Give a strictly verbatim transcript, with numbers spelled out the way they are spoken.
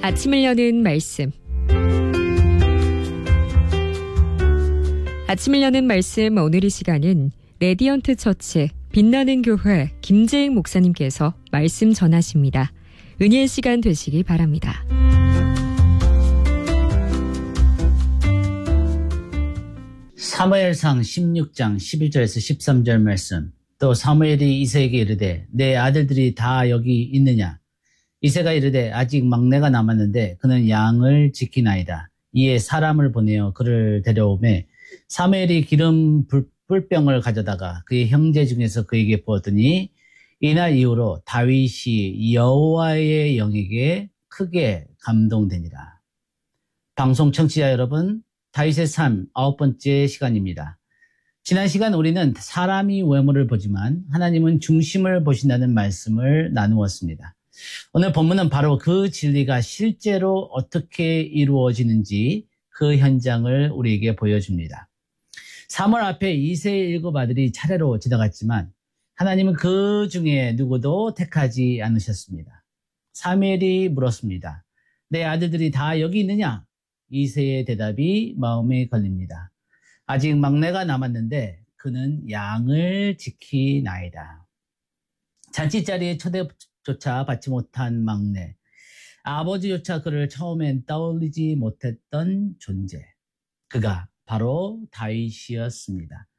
아침을 여는 말씀. 아침을 여는 말씀, 오늘 이 시간은 레디언트 처치 빛나는 교회 김재익 목사님께서 말씀 전하십니다. 은혜의 시간 되시기 바랍니다. 사무엘상 십육 장 십일 절에서 십삼 절 말씀. 또 사무엘이 이새에게 이르되 내 아들들이 다 여기 있느냐? 이새가 이르되 아직 막내가 남았는데 그는 양을 지키나이다. 이에 사람을 보내어 그를 데려오매 사무엘이 기름 불, 뿔병을 가져다가 그의 형제 중에서 그에게 부었더니 이날 이후로 다윗이 여호와의 영에게 크게 감동되니라. 방송 청취자 여러분, 다윗의 삶 아홉 번째 시간입니다. 지난 시간 우리는 사람이 외모를 보지만 하나님은 중심을 보신다는 말씀을 나누었습니다. 오늘 본문은 바로 그 진리가 실제로 어떻게 이루어지는지 그 현장을 우리에게 보여줍니다. 사무엘 앞에 이새의 일곱 아들이 차례로 지나갔지만 하나님은 그 중에 누구도 택하지 않으셨습니다. 사무엘이 물었습니다. 내 아들들이 다 여기 있느냐? 이새의 대답이 마음에 걸립니다. 아직 막내가 남았는데 그는 양을 지키나이다. 잔치자리에 초대조차 받지 못한 막내, 아버지조차 그를 처음엔 떠올리지 못했던 존재, 그가 바로 다윗이었습니다.